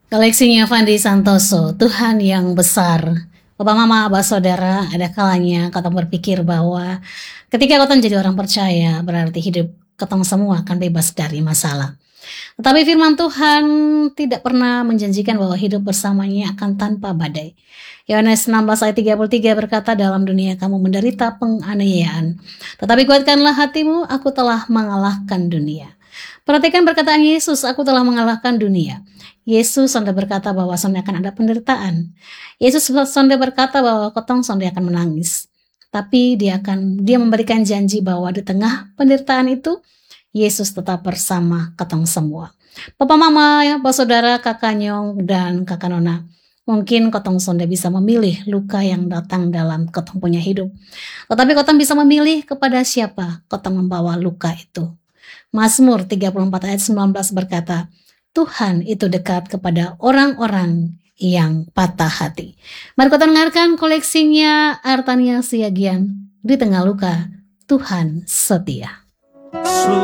Koleksinya Fandi Santoso, Tuhan yang besar. Bapak Mama, Abah Saudara, ada kalanya katong berpikir bahwa ketika katong jadi orang percaya, berarti hidup katong semua akan bebas dari masalah. Tetapi firman Tuhan tidak pernah menjanjikan bahwa hidup bersamanya akan tanpa badai. Yohanes 16 ayat 33 berkata, dalam dunia kamu menderita penganiayaan. Tetapi kuatkanlah hatimu, aku telah mengalahkan dunia. Perhatikan perkataan Yesus, aku telah mengalahkan dunia. Yesus sonde berkata bahwa sonde akan ada penderitaan. Yesus sonde berkata bahwa kotong sonde akan menangis. Tapi dia memberikan janji bahwa di tengah penderitaan itu, Yesus tetap bersama katong semua. Papa Mama, ya, Bapak Saudara, Kakak Nyong, dan Kakak Nona. Mungkin kotong sonde bisa memilih luka yang datang dalam kotong punya hidup. Tetapi kotong bisa memilih kepada siapa kotong membawa luka itu. Mazmur 34 ayat 19 berkata, Tuhan itu dekat kepada orang-orang yang patah hati. Mari kita dengarkan koleksinya Artania Siagian, di tengah luka, Tuhan setia.